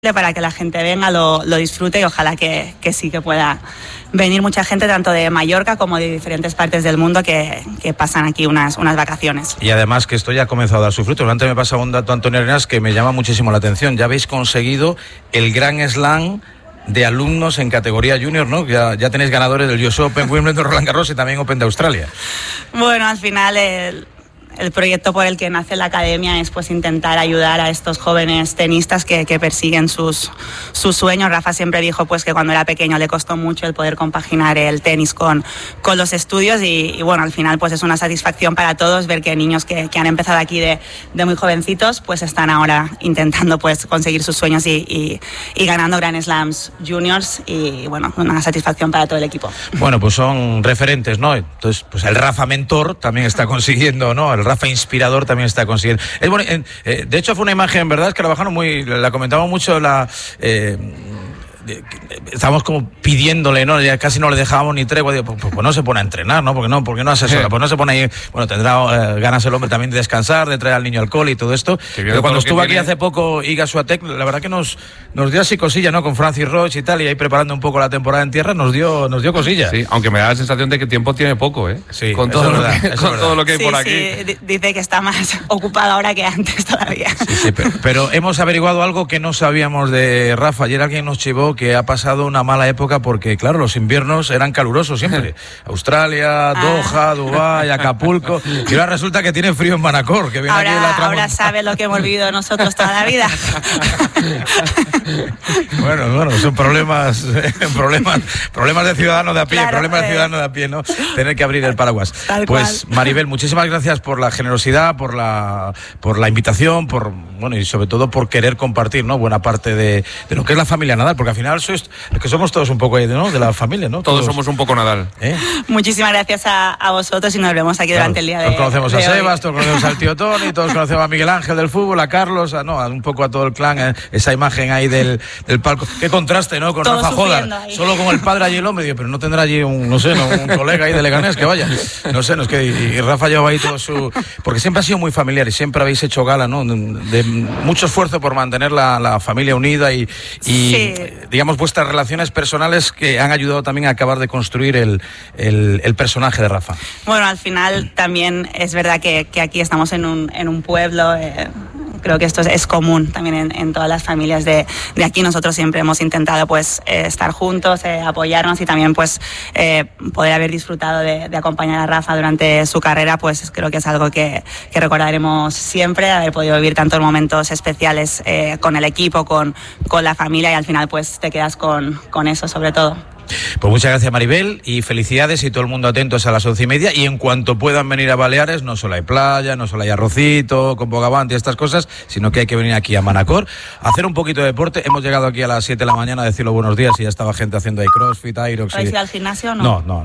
para que la gente venga, lo disfrute y ojalá que sí que pueda venir mucha gente tanto de Mallorca como de diferentes partes del mundo que pasan aquí unas vacaciones. Y además que esto ya ha comenzado a dar su fruto. Antes me pasa un dato, Antonio Arenas, que me llama muchísimo la atención. Ya habéis conseguido el Grand Slam de alumnos en categoría junior, ¿no? Ya tenéis ganadores del US Open, Wimbledon, Roland Garros y también Open de Australia. Bueno, al final el proyecto por el que nace la academia es pues intentar ayudar a estos jóvenes tenistas que persiguen sus sueños. Rafa siempre dijo pues que cuando era pequeño le costó mucho el poder compaginar el tenis con los estudios y bueno, al final pues es una satisfacción para todos ver que niños que han empezado aquí de muy jovencitos pues están ahora intentando pues conseguir sus sueños y ganando Grand Slams Juniors y bueno, una satisfacción para todo el equipo. Bueno, pues son referentes, ¿no? Entonces, pues el Rafa mentor también está consiguiendo, ¿no? El Rafa inspirador también está consiguiendo. Es bueno, de hecho fue una imagen, ¿verdad? Es que la bajaron la comentamos mucho, estábamos como pidiéndole, ¿no? Ya casi no le dejábamos ni tregua. Digo, pues no se pone a entrenar, ¿no? Porque no asesora, pues no se pone ahí. Bueno, tendrá ganas el hombre también de descansar, de traer al niño alcohol y todo esto. Pero cuando estuvo aquí hace poco Iga Swiatek, la verdad que nos dio así cosilla, ¿no? Con Francis Roche y tal, y ahí preparando un poco la temporada en tierra, nos dio cosilla. Sí, aunque me da la sensación de que tiempo tiene poco, ¿eh? Sí, con todo lo que hay por aquí. Sí, dice que está más ocupado ahora que antes todavía. Sí, pero hemos averiguado algo que no sabíamos de Rafa. Ayer alguien nos chivó que ha pasado una mala época porque, claro, los inviernos eran calurosos siempre. Australia, Doha, Dubái, Acapulco. Y ahora resulta que tiene frío en Manacor. Que viene ahora sabe lo que hemos vivido nosotros toda la vida. Bueno, son problemas de ciudadano de a pie, claro, problemas de ciudadano de a pie, ¿no? Tener que abrir el paraguas. Pues, Maribel, muchísimas gracias por la generosidad, por la invitación, y sobre todo por querer compartir, ¿no? Buena parte de lo que es la familia Nadal, porque al final es que somos todos un poco, ¿no? De la familia, ¿no? Todos somos un poco Nadal. Muchísimas gracias a vosotros y nos vemos aquí durante el día de hoy. Todos conocemos a Sebas, todos conocemos al tío Tony, todos conocemos a Miguel Ángel del fútbol, a Carlos, un poco a todo el clan, esa imagen ahí del palco. Qué contraste, ¿no? Con todos Rafa Jodar, solo con el padre allí el hombre, pero no tendrá allí un colega ahí de Leganés que vaya. No sé, y Rafa lleva ahí todo su... Porque siempre ha sido muy familiar y siempre habéis hecho gala, ¿no? De mucho esfuerzo por mantener la familia unida y sí, digamos, vuestras relaciones personales que han ayudado también a acabar de construir el personaje de Rafa. Bueno, al final también es verdad que aquí estamos en un pueblo, creo que esto es común también en todas las familias de aquí. Nosotros siempre hemos intentado pues estar juntos, apoyarnos y también pues poder haber disfrutado de acompañar a Rafa durante su carrera, pues creo que es algo que recordaremos siempre, haber podido vivir tantos momentos especiales con el equipo, con la familia y al final pues te quedas con eso sobre todo. Pues muchas gracias, Maribel, y felicidades y todo el mundo atentos a las 11:30 y en cuanto puedan venir a Baleares, no solo hay playa, no solo hay arrocito con bogavante y estas cosas, sino que hay que venir aquí a Manacor a hacer un poquito de deporte. Hemos llegado aquí a las 7 de la mañana a decir los buenos días y ya estaba gente haciendo ahí crossfit, aerox. ¿Vais a ir al gimnasio o no? No.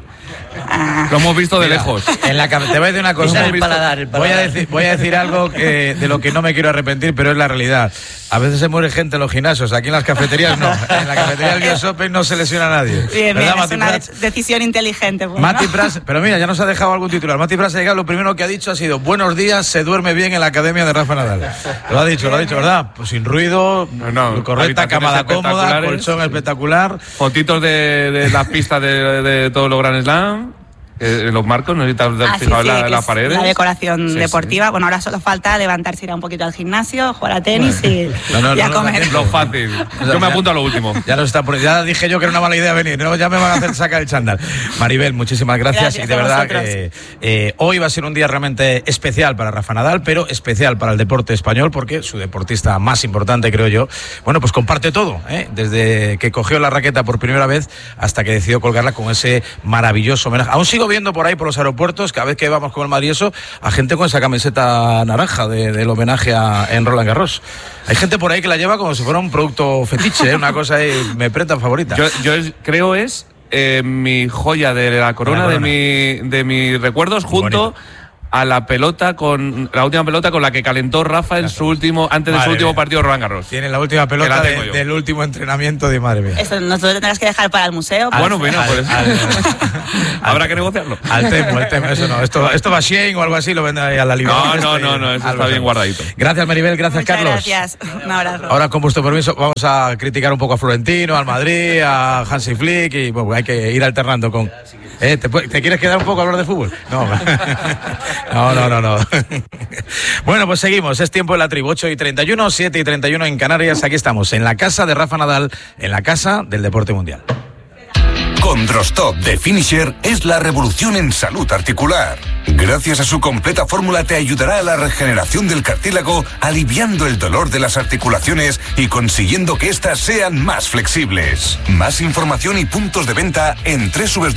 Lo hemos visto de lejos. Te voy a decir una cosa. Voy a decir algo de lo que no me quiero arrepentir, pero es la realidad. A veces se muere gente en los gimnasios, aquí en las cafeterías no. En la cafetería del US Open no se lesiona a nadie. Bien, es una decisión inteligente. Pues, Mati Pras, pero mira, ya nos ha dejado algún titular. Mati Pras ha llegado, lo primero que ha dicho ha sido: buenos días, se duerme bien en la academia de Rafa Nadal. Lo ha dicho, ¿verdad? Pues sin ruido, correcta, camada cómoda, colchón espectacular. Fotitos de las pistas de todos los Grand Slam. Los marcos, ¿no? Fijado las paredes. La decoración deportiva. Bueno, ahora solo falta levantarse, ir un poquito al gimnasio, jugar a tenis y a comer. Lo fácil. Yo me apunto a lo último. Ya dije yo que era una mala idea venir, ¿no? Ya me van a hacer sacar el chándal. Maribel, muchísimas gracias y de verdad que hoy va a ser un día realmente especial para Rafa Nadal, pero especial para el deporte español porque su deportista más importante, creo yo, bueno, pues comparte todo, desde que cogió la raqueta por primera vez hasta que decidió colgarla con ese maravilloso homenaje. Aún sigo viendo por ahí por los aeropuertos, cada vez que vamos con el Madrid a gente con esa camiseta naranja del homenaje en Roland Garros. Hay gente por ahí que la lleva como si fuera un producto fetiche, una cosa ahí, me prenda favorita. Yo creo es mi joya de la corona. De mis recuerdos junto a la pelota la última pelota con la que calentó Rafa en su último partido Roland Garros. Tiene la última pelota del último entrenamiento de madre mía. Eso nosotros tendrás que dejar para el museo. Bueno, por eso. Habrá que negociarlo. Al Temo, eso no. Esto va a Shein o algo así, lo vende ahí a la librería. No, eso está bien guardadito. Gracias, Maribel, gracias, Muchas Carlos. Gracias, un abrazo. Ahora, con vuestro permiso, vamos a criticar un poco a Florentino, al Madrid, a Hansi Flick, y bueno, hay que ir alternando con... ¿Te quieres quedar un poco a hablar de fútbol? No. No. Bueno, pues seguimos. Es tiempo de la tribu. 8:31, 7:31 en Canarias. Aquí estamos, en la casa de Rafa Nadal, en la casa del deporte mundial. Condrostop de Finisher es la revolución en salud articular. Gracias a su completa fórmula te ayudará a la regeneración del cartílago, aliviando el dolor de las articulaciones y consiguiendo que éstas sean más flexibles. Más información y puntos de venta en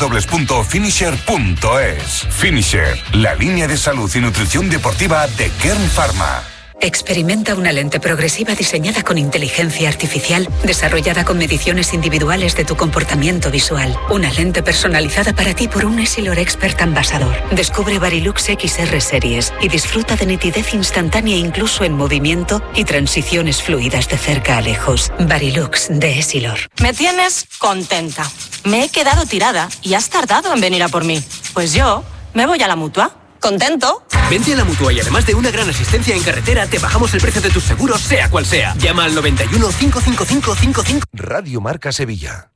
www.finisher.es. Finisher, la línea de salud y nutrición deportiva de Kern Pharma. Experimenta una lente progresiva diseñada con inteligencia artificial, desarrollada con mediciones individuales de tu comportamiento visual. Una lente personalizada para ti por un Essilor Expert Ambassador. Descubre Varilux XR Series y disfruta de nitidez instantánea incluso en movimiento y transiciones fluidas de cerca a lejos. Varilux de Essilor. Me tienes contenta. Me he quedado tirada y has tardado en venir a por mí. Pues yo me voy a la Mutua. ¿Contento? Vente a la Mutua y además de una gran asistencia en carretera, te bajamos el precio de tus seguros, sea cual sea. Llama al 91 555 55. Radio Marca Sevilla,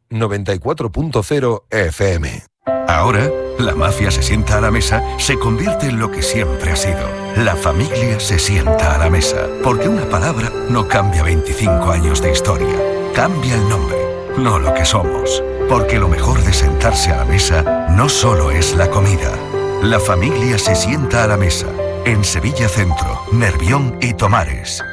94.0 FM. Ahora, la mafia se sienta a la mesa, se convierte en lo que siempre ha sido. La familia se sienta a la mesa, porque una palabra no cambia 25 años de historia. Cambia el nombre, no lo que somos. Porque lo mejor de sentarse a la mesa no solo es la comida. La familia se sienta a la mesa, en Sevilla Centro, Nervión y Tomares.